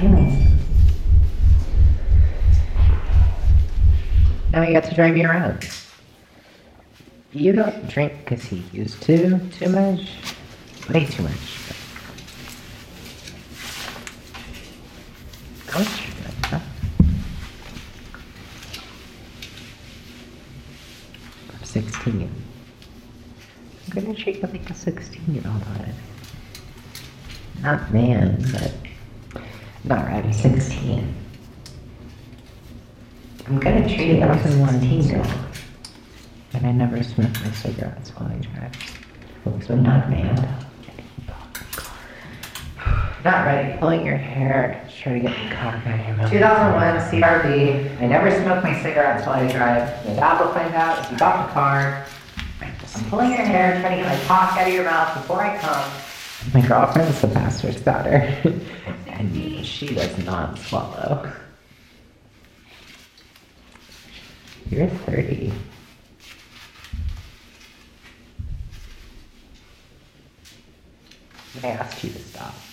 Now he got to drive you around. You don't drink because he used to too much. Way too much. How much you drink, huh? I'm 16. I'm gonna treat you like a 16-year-old on it. Not man, but... Not right, I'm 16. I'm gonna treat you like a 16-year-old. And I never smoke my cigarettes while I drive. So not man. Not ready. Pulling your hair, trying to get the cock out of your mouth. 2001 CRV. I never smoke my cigarettes while I drive. My dad will find out if you got the car. I'm pulling your hair, trying to get my cock out of your mouth before I come. My girlfriend's the pastor's daughter. And she does not swallow. You're 30. I asked you to stop.